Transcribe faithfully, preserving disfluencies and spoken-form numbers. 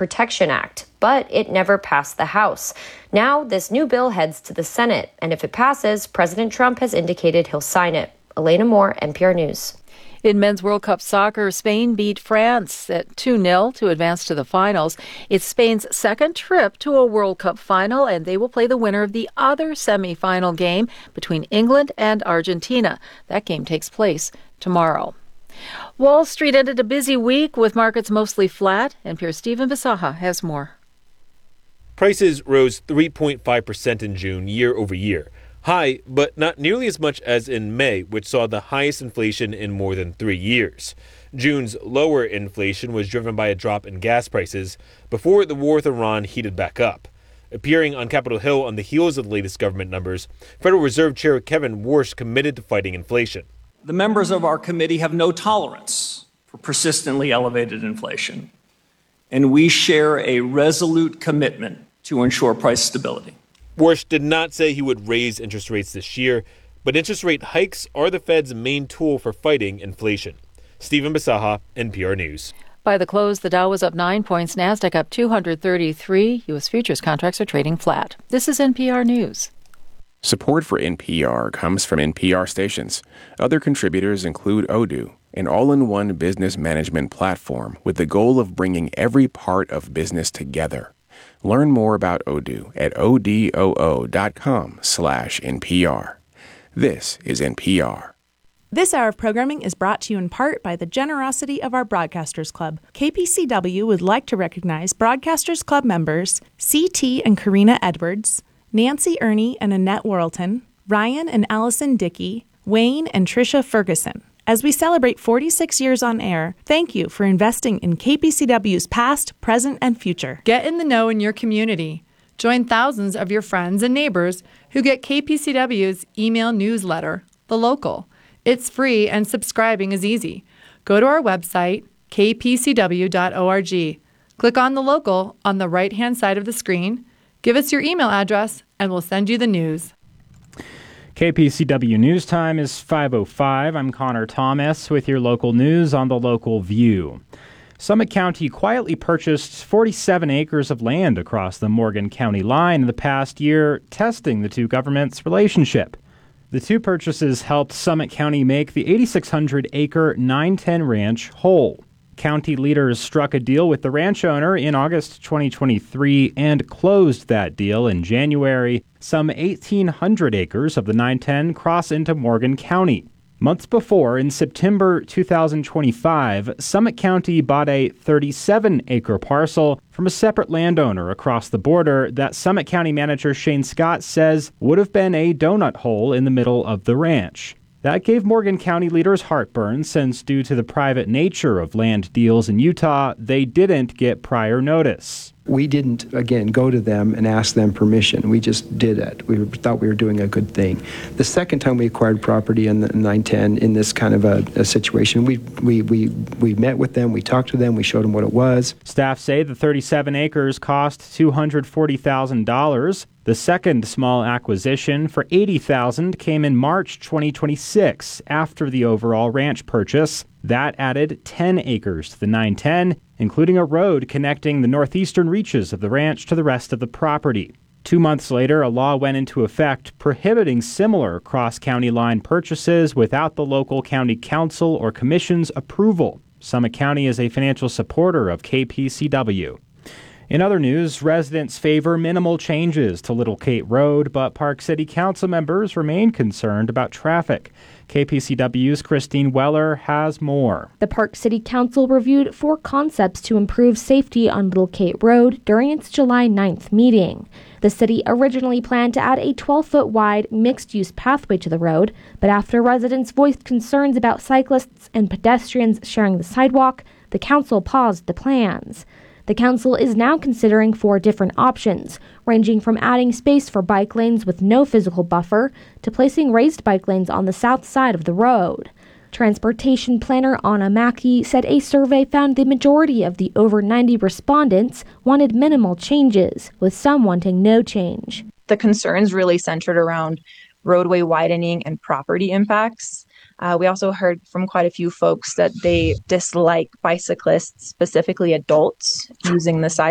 Protection Act, but it never passed the House. Now, this new bill heads to the Senate, and if it passes, President Trump has indicated he'll sign it. Elena Moore, N P R News. In Men's World Cup soccer, Spain beat France at two nil to advance to the finals. It's Spain's second trip to a World Cup final, and they will play the winner of the other semifinal game between England and Argentina. That game takes place tomorrow. Wall Street ended a busy week with markets mostly flat. N P R's Stephen Bisaha has more. Prices rose three point five percent in June year over year. High, but not nearly as much as in May, which saw the highest inflation in more than three years. June's lower inflation was driven by a drop in gas prices before the war with Iran heated back up. Appearing on Capitol Hill on the heels of the latest government numbers, Federal Reserve Chair Kevin Warsh committed to fighting inflation. The members of our committee have no tolerance for persistently elevated inflation, and we share a resolute commitment to ensure price stability. Warsh did not say he would raise interest rates this year, but interest rate hikes are the Fed's main tool for fighting inflation. Stephen Bisaha, N P R News. By the close, the Dow was up nine points, NASDAQ up two hundred thirty-three. U S futures contracts are trading flat. This is N P R News. Support for N P R comes from N P R stations. Other contributors include Odoo, an all-in-one business management platform with the goal of bringing every part of business together. Learn more about Odoo at odoo.com slash NPR. This is N P R. This hour of programming is brought to you in part by the generosity of our Broadcasters Club. K P C W would like to recognize Broadcasters Club members C T and Karina Edwards, Nancy Ernie and Annette Worrelton, Ryan and Allison Dickey, Wayne and Tricia Ferguson. As we celebrate forty-six years on air, thank you for investing in K P C W's past, present, and future. Get in the know in your community. Join thousands of your friends and neighbors who get K P C W's email newsletter, The Local. It's free and subscribing is easy. Go to our website, k p c w dot org. Click on The Local on the right-hand side of the screen. Give us your email address, and we'll send you the news. K P C W News Time is five oh five. I'm Connor Thomas with your local news on The Local View. Summit County quietly purchased forty-seven acres of land across the Morgan County line in the past year, testing the two governments' relationship. The two purchases helped Summit County make the eighty-six hundred acre nine ten ranch whole. County leaders struck a deal with the ranch owner in August twenty twenty-three and closed that deal in January. Some eighteen hundred acres of the nine ten cross into Morgan County. Months before, in September two thousand twenty-five, Summit County bought a thirty-seven acre parcel from a separate landowner across the border that Summit County manager Shane Scott says would have been a donut hole in the middle of the ranch. That gave Morgan County leaders heartburn since, due to the private nature of land deals in Utah, they didn't get prior notice. We didn't, again, go to them and ask them permission. We just did it. We thought we were doing a good thing. The second time we acquired property in the nine ten in this kind of a, a situation, we, we, we, we met with them, we talked to them, we showed them what it was. Staff say the thirty-seven acres cost two hundred forty thousand dollars. The second small acquisition for eighty thousand dollars came in March twenty twenty-six after the overall ranch purchase. That added ten acres to the nine ten, including a road connecting the northeastern reaches of the ranch to the rest of the property. Two months later, a law went into effect prohibiting similar cross-county line purchases without the local county council or commission's approval. Summit County is a financial supporter of K P C W. In other news, residents favor minimal changes to Little Kate Road, but Park City Council members remain concerned about traffic. K P C W's Christine Weller has more. The Park City Council reviewed four concepts to improve safety on Little Kate Road during its July ninth meeting. The city originally planned to add a twelve-foot wide mixed-use pathway to the road, but after residents voiced concerns about cyclists and pedestrians sharing the sidewalk, the council paused the plans. The council is now considering four different options, ranging from adding space for bike lanes with no physical buffer to placing raised bike lanes on the south side of the road. Transportation planner Anna Mackey said a survey found the majority of the over ninety respondents wanted minimal changes, with some wanting no change. The concerns really centered around roadway widening and property impacts. Uh, we also heard from quite a few folks that they dislike bicyclists, specifically adults, using the sidewalk